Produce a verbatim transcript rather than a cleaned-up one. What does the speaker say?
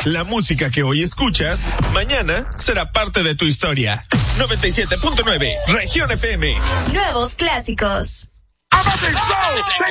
La música que hoy escuchas, mañana será parte de tu historia. noventa y siete punto nueve, Región F M. Nuevos clásicos.